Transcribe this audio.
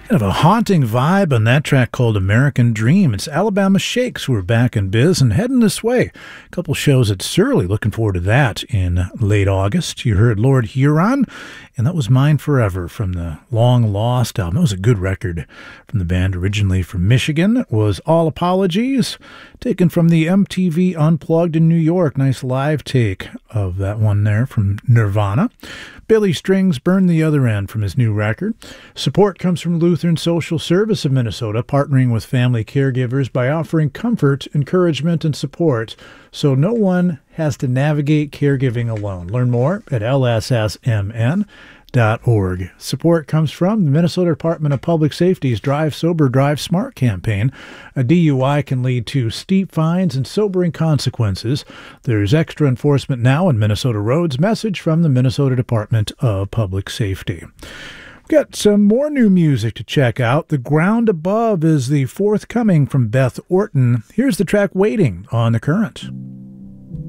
Kind of a haunting vibe on that track called American Dream. It's Alabama Shakes who are back in biz and heading this way. A couple shows at Surly. Looking forward to that in late August. You heard Lord Huron, and that was Mine Forever from the Long Lost album. That was a good record from the band, originally from Michigan. It was All Apologies, taken from the MTV Unplugged in New York. Nice live take of that one there from Nirvana. Billy Strings, Burn the Other End from his new record. Support comes from Lutheran Social Service of Minnesota, partnering with family caregivers by offering comfort, encouragement, and support so no one has to navigate caregiving alone. Learn more at lssmn.org. Support comes from the Minnesota Department of Public Safety's Drive Sober, Drive Smart campaign. A DUI can lead to steep fines and sobering consequences. There's extra enforcement now on Minnesota roads. Message from the Minnesota Department of Public Safety. Got some more new music to check out. The Ground Above is the forthcoming from Beth Orton. Here's the track Waiting on The Current.